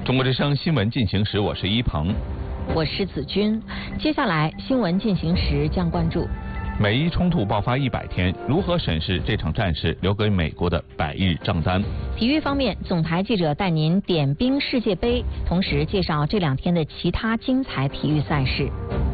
中国之声新闻进行时，我是一鹏， 我是子君。接下来新闻进行时将关注： 美伊冲突爆发100天，如何审视这场战事留给美国的100日账单？ 体育方面，总台记者带您点兵世界杯，同时介绍这2天的其他精彩体育赛事。